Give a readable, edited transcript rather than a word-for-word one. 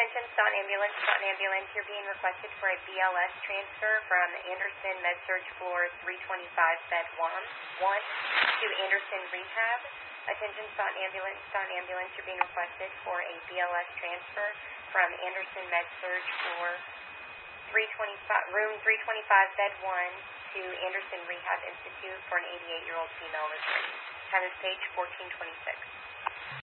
Attention, Staunton Ambulance, you're being requested for a BLS transfer from Anderson Med-Surg floor 325 bed 1 to Anderson Rehab. Attention, Staunton Ambulance, you're being requested for a BLS transfer from Anderson Med-Surg floor 325, room 325 bed 1 to Anderson Rehab Institute for an 88-year-old female listener. Time is page 1426.